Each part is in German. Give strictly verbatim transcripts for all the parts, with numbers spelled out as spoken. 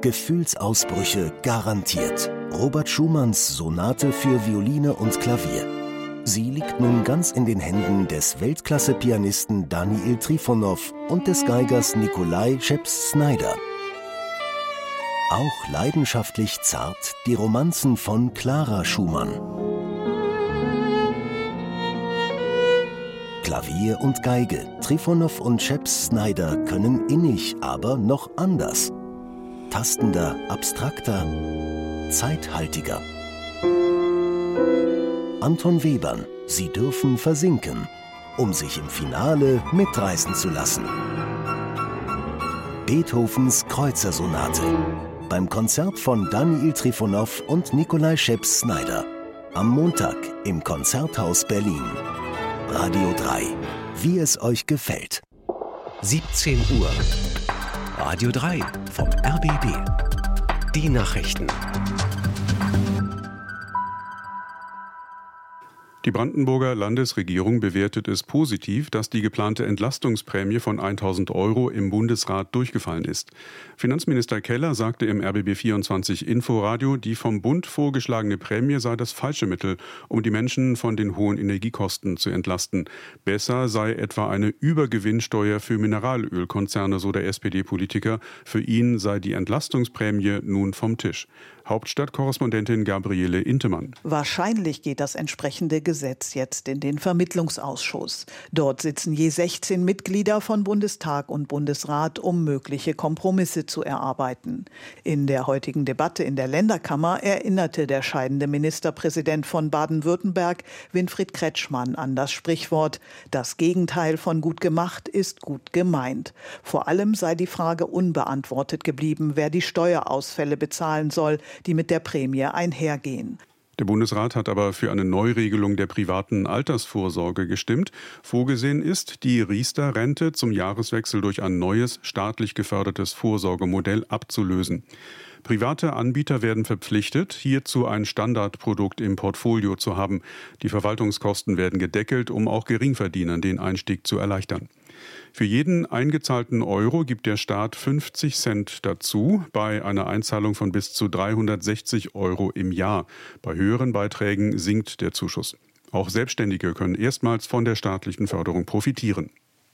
Gefühlsausbrüche garantiert. Robert Schumanns Sonate für Violine und Klavier. Sie liegt nun ganz in den Händen des Weltklasse-Pianisten Daniil Trifonow und des Geigers Nikolai Scheps-Snyder. Auch leidenschaftlich zart die Romanzen von Clara Schumann. Klavier und Geige, Trifonow und Scheps-Snyder können innig, aber noch anders. Tastender, abstrakter, zeithaltiger. Anton Webern, Sie dürfen versinken, um sich im Finale mitreißen zu lassen. Beethovens Kreuzersonate beim Konzert von Daniil Trifonow und Nikolai Scheps-Snyder. Am Montag im Konzerthaus Berlin. Radio drei, wie es euch gefällt. siebzehn Uhr. Radio drei vom R B B. Die Nachrichten. Die Brandenburger Landesregierung bewertet es positiv, dass die geplante Entlastungsprämie von tausend Euro im Bundesrat durchgefallen ist. Finanzminister Keller sagte im R B B vierundzwanzig Inforadio, die vom Bund vorgeschlagene Prämie sei das falsche Mittel, um die Menschen von den hohen Energiekosten zu entlasten. Besser sei etwa eine Übergewinnsteuer für Mineralölkonzerne, so der S P D-Politiker. Für ihn sei die Entlastungsprämie nun vom Tisch. Hauptstadtkorrespondentin Gabriele Intemann. Wahrscheinlich geht das entsprechende Gesetz jetzt in den Vermittlungsausschuss. Dort sitzen je sechzehn Mitglieder von Bundestag und Bundesrat, um mögliche Kompromisse zu erarbeiten. In der heutigen Debatte in der Länderkammer erinnerte der scheidende Ministerpräsident von Baden-Württemberg, Winfried Kretschmann, an das Sprichwort: Das Gegenteil von gut gemacht ist gut gemeint. Vor allem sei die Frage unbeantwortet geblieben, wer die Steuerausfälle bezahlen soll, die mit der Prämie einhergehen. Der Bundesrat hat aber für eine Neuregelung der privaten Altersvorsorge gestimmt. Vorgesehen ist, die Riester-Rente zum Jahreswechsel durch ein neues, staatlich gefördertes Vorsorgemodell abzulösen. Private Anbieter werden verpflichtet, hierzu ein Standardprodukt im Portfolio zu haben. Die Verwaltungskosten werden gedeckelt, um auch Geringverdienern den Einstieg zu erleichtern. Für jeden eingezahlten Euro gibt der Staat fünfzig Cent dazu, bei einer Einzahlung von bis zu dreihundertsechzig Euro im Jahr. Bei höheren Beiträgen sinkt der Zuschuss. Auch Selbstständige können erstmals von der staatlichen Förderung profitieren.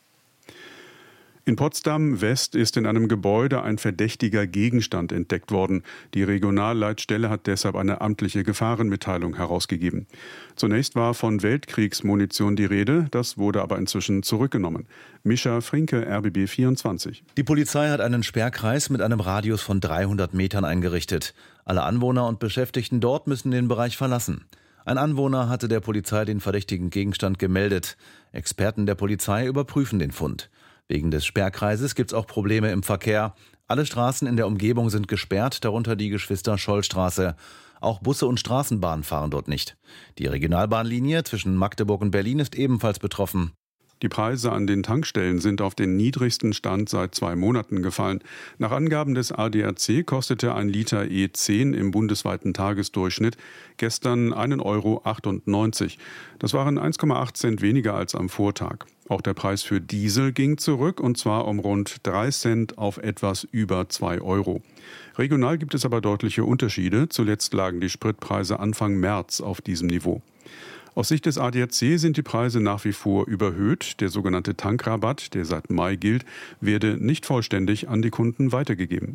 In Potsdam-West ist in einem Gebäude ein verdächtiger Gegenstand entdeckt worden. Die Regionalleitstelle hat deshalb eine amtliche Gefahrenmitteilung herausgegeben. Zunächst war von Weltkriegsmunition die Rede, das wurde aber inzwischen zurückgenommen. Mischa Frinke, R B B vierundzwanzig. Die Polizei hat einen Sperrkreis mit einem Radius von dreihundert Metern eingerichtet. Alle Anwohner und Beschäftigten dort müssen den Bereich verlassen. Ein Anwohner hatte der Polizei den verdächtigen Gegenstand gemeldet. Experten der Polizei überprüfen den Fund. Wegen des Sperrkreises gibt es auch Probleme im Verkehr. Alle Straßen in der Umgebung sind gesperrt, darunter die Geschwister-Scholl-Straße. Auch Busse und Straßenbahnen fahren dort nicht. Die Regionalbahnlinie zwischen Magdeburg und Berlin ist ebenfalls betroffen. Die Preise an den Tankstellen sind auf den niedrigsten Stand seit zwei Monaten gefallen. Nach Angaben des A D A C kostete ein Liter E zehn im bundesweiten Tagesdurchschnitt gestern einen Euro achtundneunzig. Das waren eins Komma acht Cent weniger als am Vortag. Auch der Preis für Diesel ging zurück, und zwar um rund drei Cent auf etwas über zwei Euro. Regional gibt es aber deutliche Unterschiede. Zuletzt lagen die Spritpreise Anfang März auf diesem Niveau. Aus Sicht des A D A C sind die Preise nach wie vor überhöht. Der sogenannte Tankrabatt, der seit Mai gilt, werde nicht vollständig an die Kunden weitergegeben.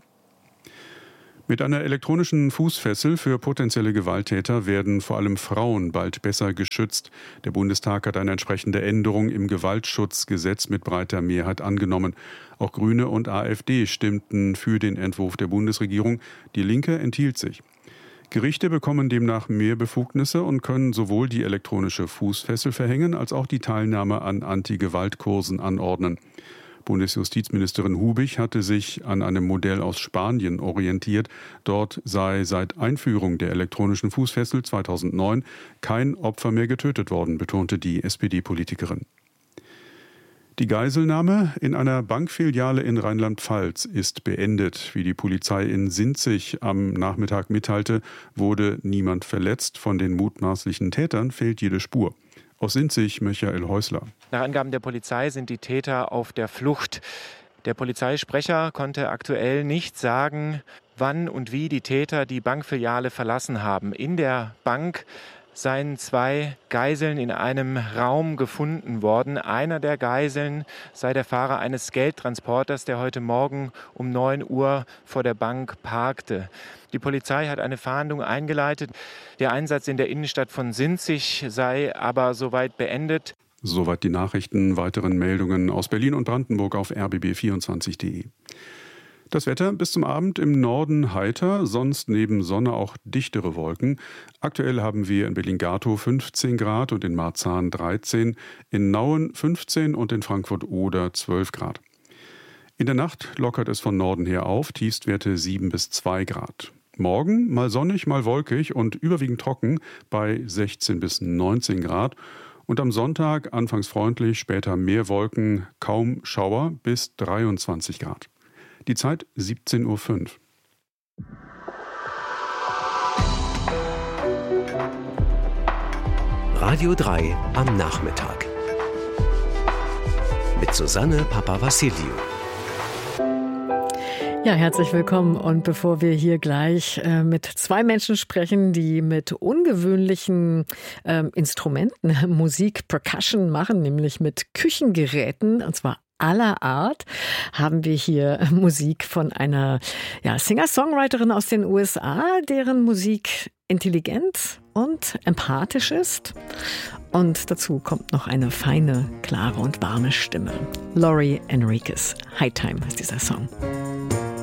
Mit einer elektronischen Fußfessel für potenzielle Gewalttäter werden vor allem Frauen bald besser geschützt. Der Bundestag hat eine entsprechende Änderung im Gewaltschutzgesetz mit breiter Mehrheit angenommen. Auch Grüne und A f D stimmten für den Entwurf der Bundesregierung. Die Linke enthielt sich. Gerichte bekommen demnach mehr Befugnisse und können sowohl die elektronische Fußfessel verhängen als auch die Teilnahme an Anti-Gewalt-Kursen anordnen. Bundesjustizministerin Hubig hatte sich an einem Modell aus Spanien orientiert. Dort sei seit Einführung der elektronischen Fußfessel zweitausendneun kein Opfer mehr getötet worden, betonte die S P D-Politikerin. Die Geiselnahme in einer Bankfiliale in Rheinland-Pfalz ist beendet. Wie die Polizei in Sinzig am Nachmittag mitteilte, wurde niemand verletzt. Von den mutmaßlichen Tätern fehlt jede Spur. Aus Sinzig, Michael Häusler. Nach Angaben der Polizei sind die Täter auf der Flucht. Der Polizeisprecher konnte aktuell nicht sagen, wann und wie die Täter die Bankfiliale verlassen haben. In der Bank seien zwei Geiseln in einem Raum gefunden worden. Einer der Geiseln sei der Fahrer eines Geldtransporters, der heute Morgen um neun Uhr vor der Bank parkte. Die Polizei hat eine Fahndung eingeleitet. Der Einsatz in der Innenstadt von Sinzig sei aber soweit beendet. Soweit die Nachrichten. Weiteren Meldungen aus Berlin und Brandenburg auf r b b vierundzwanzig punkt de. Das Wetter bis zum Abend im Norden heiter, sonst neben Sonne auch dichtere Wolken. Aktuell haben wir in Berlin-Gatow fünfzehn Grad und in Marzahn dreizehn, in Nauen fünfzehn und in Frankfurt-Oder zwölf Grad. In der Nacht lockert es von Norden her auf, Tiefstwerte sieben bis zwei Grad. Morgen mal sonnig, mal wolkig und überwiegend trocken bei sechzehn bis neunzehn Grad. Und am Sonntag anfangs freundlich, später mehr Wolken, kaum Schauer bis dreiundzwanzig Grad. Die Zeit siebzehn Uhr fünf. Radio drei am Nachmittag. Mit Susanne Papavassiliou. Ja, herzlich willkommen. Und bevor wir hier gleich äh, mit zwei Menschen sprechen, die mit ungewöhnlichen äh, Instrumenten Musik, Percussion machen, nämlich mit Küchengeräten, und zwar aller Art, haben wir hier Musik von einer ja, Singer-Songwriterin aus den U S A, deren Musik intelligent und empathisch ist. Und dazu kommt noch eine feine, klare und warme Stimme. Lori Enriquez, High Time heißt dieser Song.